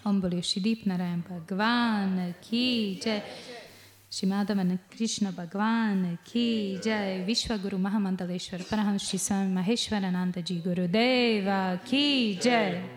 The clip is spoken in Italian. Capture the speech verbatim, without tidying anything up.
Om Bolo Shri Deep Narayan Bhagwan Ki Jai. Shri Madhavan Krishna Bhagwan Ki Jai. Vishwa Guru Mahamandaleshwar Parahans Shri Swami Maheshwarananda Ji Gurudeva Ki Jai.